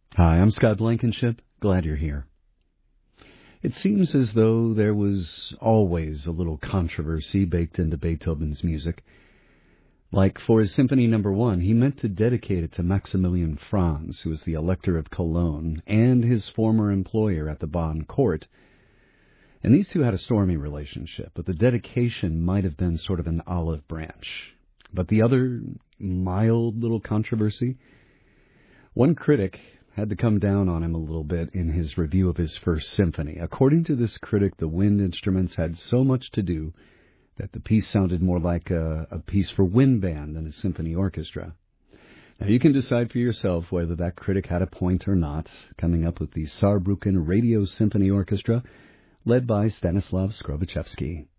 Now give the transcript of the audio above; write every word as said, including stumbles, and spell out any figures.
Hi, I'm Scott Blankenship. Glad you're here. It seems as though there was always a little controversy baked into Beethoven's music. Like for his Symphony Number One, he meant to dedicate it to Maximilian Franz, who was the Elector of Cologne and his former employer at the Bonn court. And these two had a stormy relationship, but the dedication might have been sort of an olive branch. But the other mild little controversy, one critic had to come down on him a little bit in his review of his first symphony. According to this critic, the wind instruments had so much to do that the piece sounded more like a, a piece for wind band than a symphony orchestra. Now, you can decide for yourself whether that critic had a point or not, coming up with the Saarbrücken Radio Symphony Orchestra, led by Stanislav Skrovichevsky.